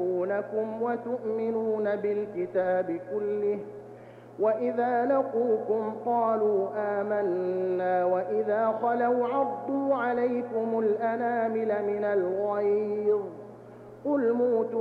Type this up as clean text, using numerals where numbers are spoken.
يحبونكم وتؤمنون بالكتاب كله، وإذا لقوكم قالوا آمنا وإذا خلوا عضوا عليكم الأنامل من الغيظ قل موتوا